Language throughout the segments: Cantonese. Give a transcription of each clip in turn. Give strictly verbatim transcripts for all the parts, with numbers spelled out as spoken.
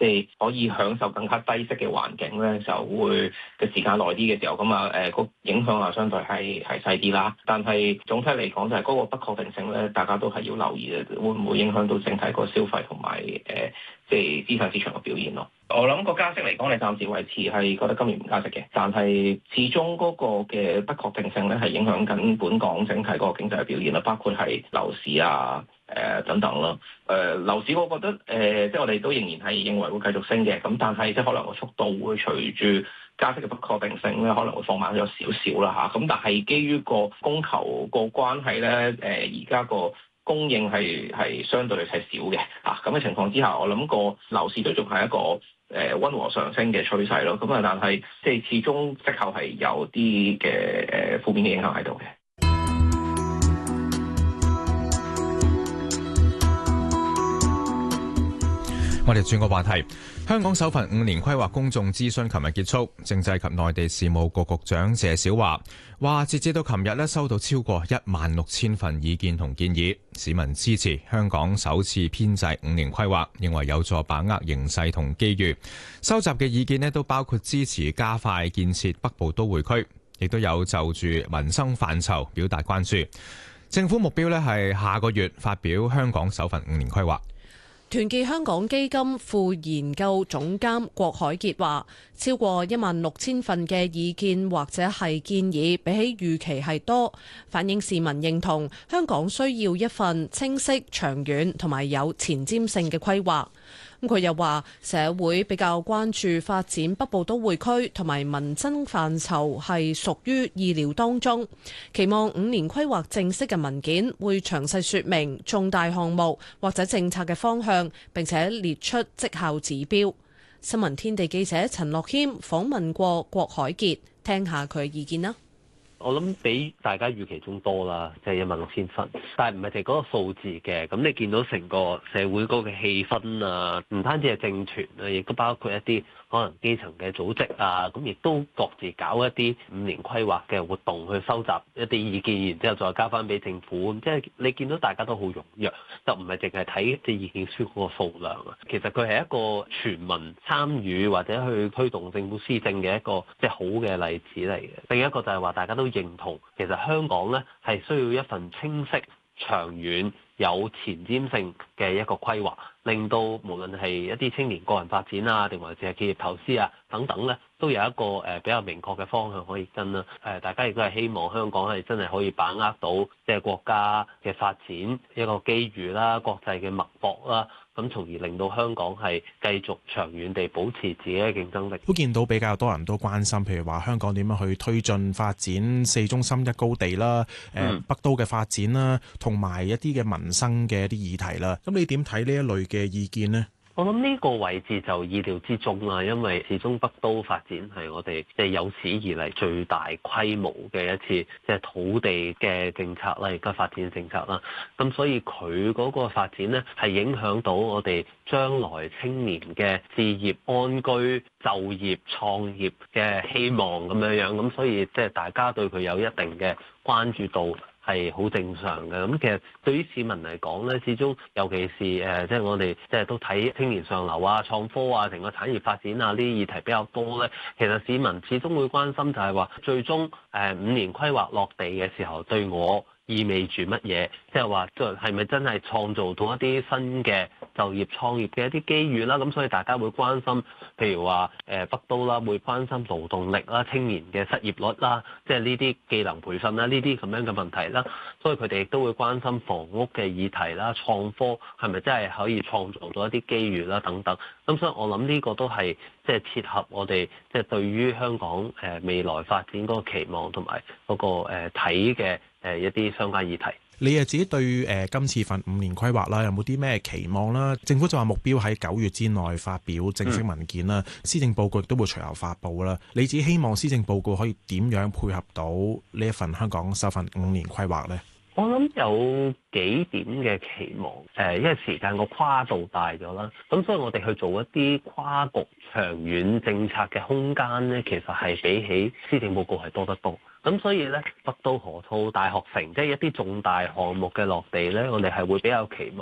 即係可以享受更加低息嘅環境咧，就會嘅時間耐啲嘅時候，咁啊誒個影響啊相對係係細啲啦。但係總體嚟講，就係嗰個不確定性咧，大家都係要留意嘅，會唔會影響到整體個消費同埋誒即係資產市場嘅表現咯？我諗個加息嚟講，你暫時維持係覺得今年唔加息嘅，但係始終嗰個嘅不確定性咧係影響緊本港整體嗰個經濟嘅表現啦，包括係樓市啊。誒、呃、等等咯，誒、呃、樓市我覺得誒、呃，即係我哋都仍然係認為會繼續升嘅，咁但係即係可能個速度會隨住加息嘅不確定性咧，可能會放慢咗少少啦嚇。咁但係基於個供求個關係咧，誒而家個供應係係相對係少嘅嚇。咁、啊、嘅情況之下，我諗個樓市都仲係一個誒溫和上升嘅趨勢咯。咁啊，但係即係始終息口係有啲嘅誒負面嘅影響喺度嘅。 我哋轉個話題，香港首份五年規劃公眾諮詢琴日結束，政制及內地事務局局長謝小華話，截至到琴日咧，收到超過一萬六千份意見同建議，市民支持香港首次編制五年規劃，認為有助把握形勢同機遇。收集嘅意見咧都包括支持加快建設北部都會區，亦都有就住民生範疇表達關注。政府目標咧係下個月發表香港首份五年規劃。 團結香港基金副研究總監郭海傑話，超過一萬六千份嘅意見或者係建議，比起預期係多，反映市民認同香港需要一份清晰、長遠同埋有前瞻性嘅規劃。咁佢又話，社會比較關注發展北部都會區同埋民生範疇係屬於意料當中，期望五年規劃正式嘅文件會詳細說明重大項目或者政策嘅方向，並且列出績效指標。新聞天地記者陳樂謙訪問過郭海傑，聽下佢嘅意見啦。 我諗比大家預期中多啦，即係一萬六千份，但係唔係淨係嗰個數字嘅。咁你見到成個社會嗰個氣氛啊，唔單止係政團啊，亦都包括一啲可能基層嘅組織啊，咁亦都各自搞一啲五年規劃嘅活動去收集一啲意見，然之後再交翻俾政府。即係你見到大家都好踴躍，就唔係淨係睇啲意見書嗰個數量啊。其實佢係一個全民參與或者去推動政府施政嘅一個即係好嘅例子嚟嘅。另一個就係話大家都認同，其實香港咧係需要一份清晰、長遠、有前瞻性嘅一個規劃，令到無論係一啲青年個人發展啊，定還是係企業投資啊等等咧，都有一個誒比較明確嘅方向可以跟啦。誒，大家亦都係希望香港係真係可以把握到即係國家嘅發展一個機遇啦、國際嘅脈搏啦。咁從而令到香港係繼續長遠地保持自己嘅競爭力。 都見到比較多人都關心，譬如話香港點樣去推進發展四中心一高地啦，誒、嗯、北都嘅發展啦，同埋一啲嘅民生嘅一啲議題啦。咁你點睇呢一類嘅意見呢？ 我諗呢個位置就意料之中啦，因為始終北都發展係我哋即係有史以嚟最大規模嘅一次即係土地嘅政策啦，亦都發展政策啦。咁所以佢嗰個發展呢，係影響到我哋將來青年嘅置業、安居、就業、創業嘅希望咁樣樣。咁所以即係大家對佢有一定嘅關注度，係好正常嘅。咁其實對於市民嚟講咧，始終尤其是誒，即係我哋即係都睇青年上流啊、創科啊、成個產業發展啊呢啲議題比較多咧。其實市民始終會關心就係話，最終誒五年規劃落地嘅時候，對我意味住乜嘢？即係話，即係係咪真係創造到一啲新嘅就業創業嘅一啲機遇啦？咁所以大家會關心，譬如話誒北都啦，會關心勞動力啦、青年嘅失業率啦，即係呢啲技能培訓啦，呢啲咁樣嘅問題啦。所以佢哋亦都會關心房屋嘅議題啦、創科係咪真係可以創造到一啲機遇啦等等。咁所以我諗呢個都係即係切合我哋即係對於香港誒未來發展嗰個期望同埋嗰個誒睇嘅誒一啲相關議題。 你啊自己對誒今次份五年規劃啦，有冇啲咩期望啦？政府就話目標喺九月之內發表正式文件啦，施政報告亦都會隨後發布啦。你自己希望施政報告可以點樣配合到呢一份香港首份五年規劃呢？ 我諗有幾點嘅期望，誒，因為時間個跨度大咗啦，咁所以我哋去做一啲跨局長遠政策嘅空間咧，其實係比起施政報告係多得多。咁所以咧，北都河套大學城即係一啲重大項目嘅落地咧，我哋係會比較期望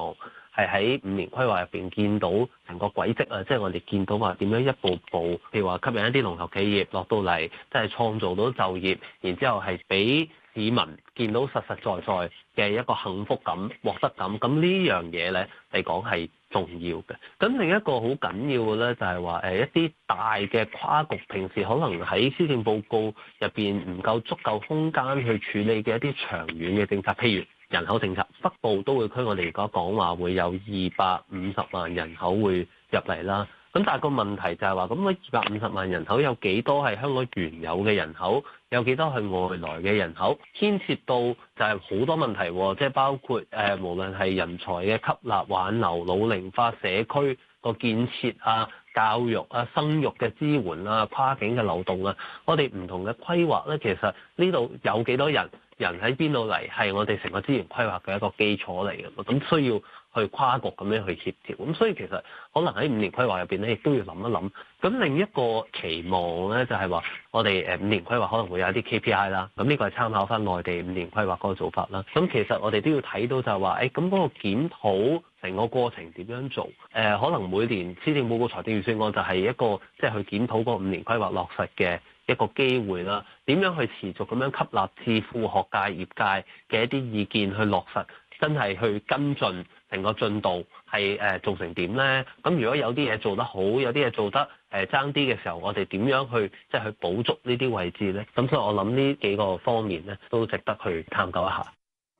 係喺五年規劃入邊見到成個軌跡啊，即係我哋見到話點樣一步步，譬如話吸引一啲龍頭企業落到嚟，即係創造到就業，然之後係俾市民見到實實在在嘅一個幸福感、獲得感，咁呢樣嘢咧嚟講係重要嘅。咁另一個好緊要嘅咧，就係話誒一啲大嘅跨局，平時可能喺施政報告入邊唔夠足夠空間去處理嘅一啲長遠嘅政策，譬如人口政策，北部都會區我哋而家講話會有二百五十萬人口會入嚟啦。咁但係個問題就係話，咁嗰二百五十萬人口有幾多係香港原有嘅人口，有幾多係外來嘅人口，牽涉到就係好多問題，即係包括誒、呃、無論係人才嘅吸納、挽留、老齡化社區個建設啊、教育啊、生育嘅支援啊、跨境嘅流動啊，我哋唔同嘅規劃咧，其實呢度有幾多人，人喺邊度嚟，係我哋成個資源規劃嘅一個基礎嚟嘅嘛，咁需要去跨局咁樣去協調，咁所以其實可能喺五年規劃入邊咧，亦都要諗一諗。咁另一個期望咧，就係話我哋誒五年規劃可能會有一啲 K P I 啦，咁呢個係參考翻內地五年規劃嗰個做法啦。咁其實我哋都要睇到就係話，誒咁嗰個檢討成個過程點樣做？誒、呃、可能每年施政報告財政預算案就係一個即係、就是、去檢討嗰五年規劃落實嘅一個機會啦。點樣去持續咁樣吸納智庫學界業界嘅一啲意見去落實，真係去跟進成個進度係誒、呃、做成點咧？咁如果有啲嘢做得好，有啲嘢做得誒爭啲嘅時候，我哋點樣去即係去補足呢啲位置咧？咁所以我諗呢幾個方面咧，都值得去探究一下。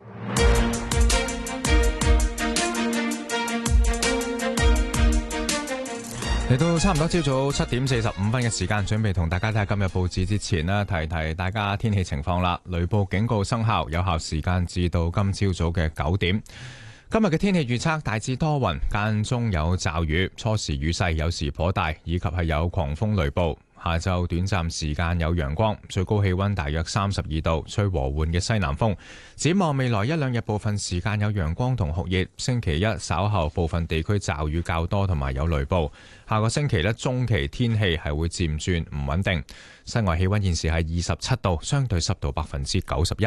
嚟到差唔多朝早七點四十五分嘅時間，準備同大家睇下今日報紙之前呢，提提大家天氣情況啦。雷暴警告生效，有效時間至到今朝早嘅九點。今日嘅天氣預測大致多雲，間中有驟雨，初時雨勢有時頗大，以及係有狂風雷暴。下晝短暫時間有陽光，最高氣溫大約三十二度，吹和緩嘅西南風。展望未來一兩日部分時間有陽光同酷熱，星期一稍後部分地區驟雨較多同埋有雷暴。下個星期呢，中期天氣係會漸轉唔穩定。室外氣溫現時係二十七度，相對濕度百分之九十一。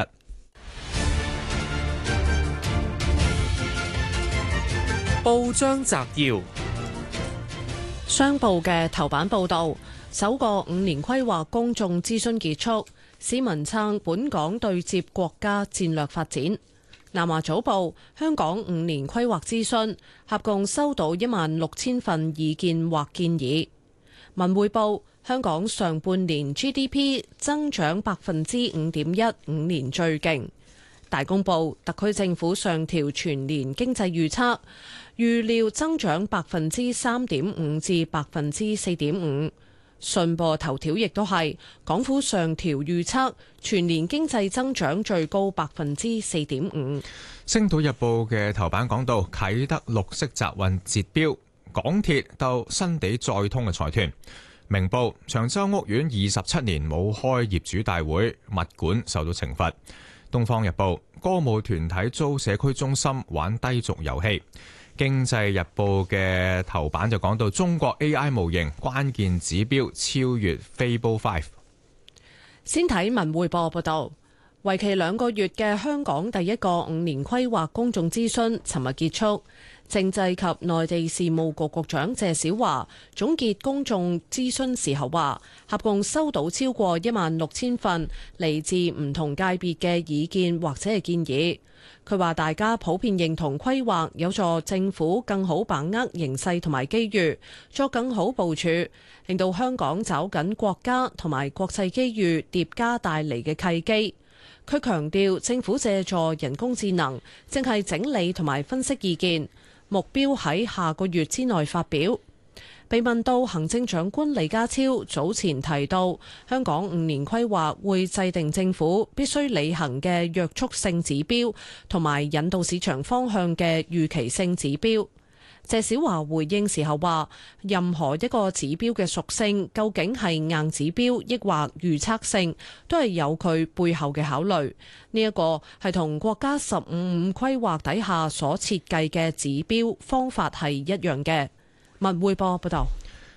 報章摘要： 商報嘅頭版報道，首個五年規劃公眾諮詢結束，市民撐本港對接國家戰略發展。南華早報：香港五年規劃諮詢合共收到一萬六千份意見或建議。文匯報：香港上半年 G D P 增長百分之五點一，五年最勁。大公報：特區政府上調全年經濟預測，預料增長百分之三點五至百分之四點五。信報頭條亦都係港府上調預測，全年經濟增長最高百分之四點五。 星島日報嘅頭版講到啟德綠色集運截標，港鐵鬥新地再通嘅財團。明報：長洲屋苑二十七年冇開業主大會，物管受到懲罰。東方日報：歌舞團體租社區中心玩低俗遊戲。經濟日報嘅頭版就講到中國 A I 模型關鍵指標超越 Fable Five。 先睇文匯報報道，為期兩個月嘅香港第一個五年規劃公眾諮詢尋日結束。政制及內地事務局局長謝小華總結公眾諮詢時候話，合共收到超過一萬六千份嚟自唔同界別嘅意見或者係建議。佢話大家普遍認同規劃有助政府更好把握形勢同埋機遇，作更好部署，令到香港找緊國家同埋國際機遇疊加帶嚟嘅契機。佢強調政府借助人工智能，正係整理同埋分析意見，目標喺下個月之內發表。被問到行政長官李家超早前提到香港五年規劃會制定政府必須履行嘅約束性指標同埋引導市場方向嘅預期性指標，謝小華回應時候話，任何一個指標嘅屬性究竟係硬指標抑或預測性，都係有佢背後嘅考慮。呢一個係同國家十五五規劃底下所設計嘅指標方法係一樣嘅。文匯報報道。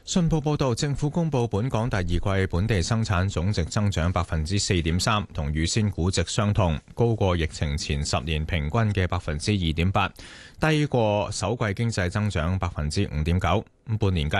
信報報導，政府公布本港第二季本地生產總值增長百分之四點三，同預先估值相同，高過疫情前十年平均嘅百分之二點八，低過首季經濟增長百分之五點九。咁半年計，